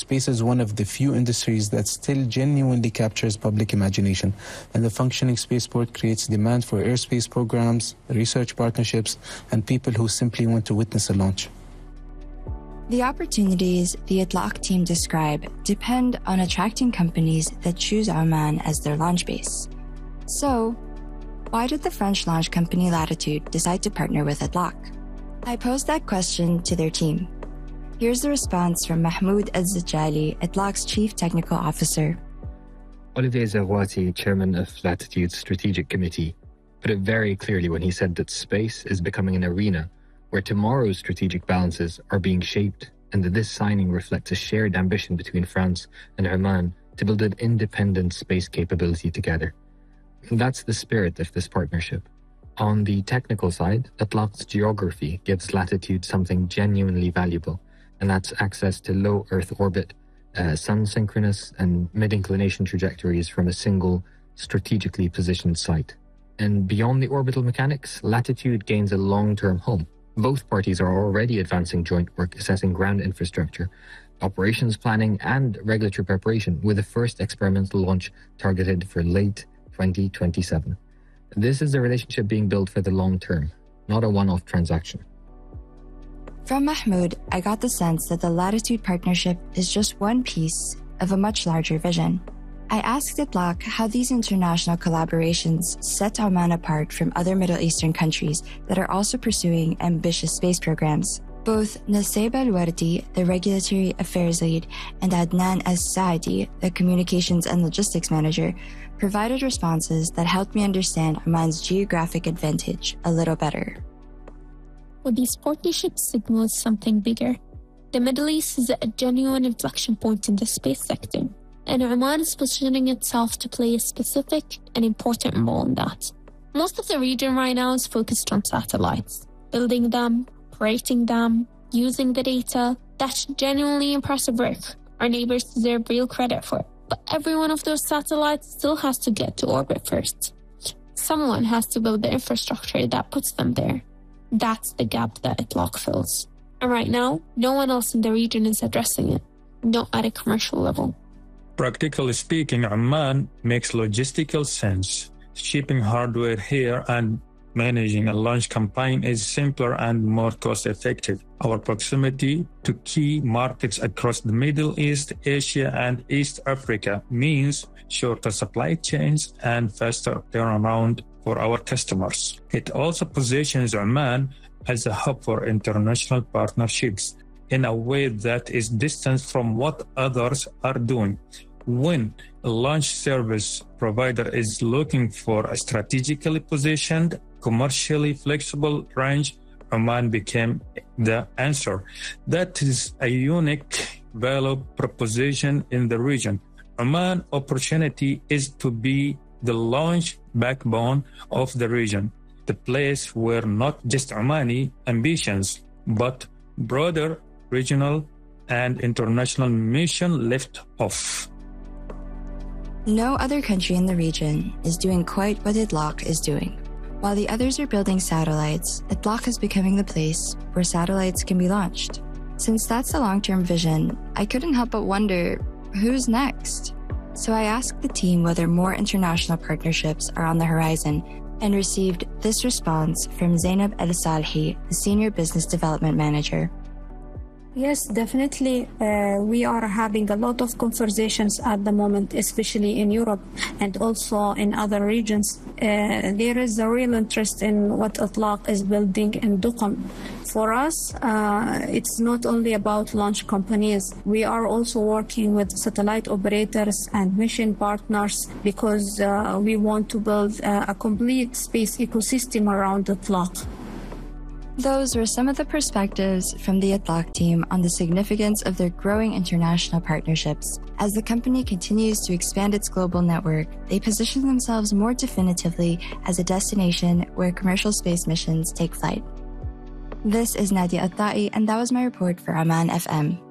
Space is one of the few industries that still genuinely captures public imagination, and the functioning spaceport creates demand for airspace programs, research partnerships, and people who simply want to witness a launch. The opportunities the Itlaq team describe depend on attracting companies that choose Oman as their launch base. So, why did the French launch company Latitude decide to partner with Itlaq? I posed that question to their team. Here's the response from Mahmoud Az-Zajali, Itlaq's Chief Technical Officer. Olivier Zarouati, chairman of Latitude's Strategic Committee, put it very clearly when he said that space is becoming an arena where tomorrow's strategic balances are being shaped, and that this signing reflects a shared ambition between France and Oman to build an independent space capability together. And that's the spirit of this partnership. On the technical side, Itlaq's geography gives Latitude something genuinely valuable, and that's access to low Earth orbit, sun-synchronous and mid-inclination trajectories from a single, strategically positioned site. And beyond the orbital mechanics, Latitude gains a long-term home. Both parties are already advancing joint work assessing ground infrastructure, operations planning, and regulatory preparation, with the first experimental launch targeted for late 2027. This is a relationship being built for the long term, not a one-off transaction. From Mahmoud, I got the sense that the Latitude partnership is just one piece of a much larger vision. I asked Itlaq how these international collaborations set Oman apart from other Middle Eastern countries that are also pursuing ambitious space programs. Both Nasib Al-Wardi, the Regulatory Affairs Lead, and Adnan As-Saadi, the Communications and Logistics Manager, provided responses that helped me understand Oman's geographic advantage a little better. Well, these partnerships signal something bigger. The Middle East is a genuine inflection point in the space sector, and Oman is positioning itself to play a specific and important role in that. Most of the region right now is focused on satellites, building them, operating them, using the data. That's genuinely impressive work. Our neighbors deserve real credit for it. But every one of those satellites still has to get to orbit first. Someone has to build the infrastructure that puts them there. That's the gap that Itlaq fills. And right now, no one else in the region is addressing it, not at a commercial level. Practically speaking, Oman makes logistical sense. Shipping hardware here and managing a launch campaign is simpler and more cost-effective. Our proximity to key markets across the Middle East, Asia, and East Africa means shorter supply chains and faster turnaround for our customers. It also positions Oman as a hub for international partnerships in a way that is distant from what others are doing. When a launch service provider is looking for a strategically positioned, commercially flexible range, Oman became the answer. That is a unique value proposition in the region. Oman opportunity is to be the launch backbone of the region, the place where not just Omani ambitions, but broader regional and international mission lift off. No other country in the region is doing quite what Itlaq is doing. While the others are building satellites, Itlaq is becoming the place where satellites can be launched. Since that's the long-term vision, I couldn't help but wonder, who's next? So I asked the team whether more international partnerships are on the horizon and received this response from Zainab El-Salhi, the Senior Business Development Manager. Yes, definitely. We are having a lot of conversations at the moment, especially in Europe and also in other regions. There is a real interest in what Itlaq is building in Duqm. For us, it's not only about launch companies. We are also working with satellite operators and mission partners because we want to build a complete space ecosystem around Itlaq. Those were some of the perspectives from the Itlaq team on the significance of their growing international partnerships. As the company continues to expand its global network, they position themselves more definitively as a destination where commercial space missions take flight. This is Nadia Attai, and that was my report for Oman FM.